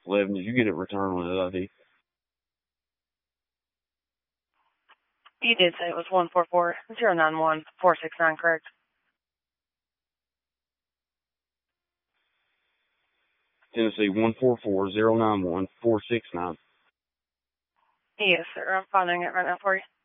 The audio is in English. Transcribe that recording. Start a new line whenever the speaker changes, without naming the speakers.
11. Did you get it returned on his ID?
You did say it was 144-091-469, correct?
Tennessee 144-091-469.
Yes, sir. I'm finding it right now for you.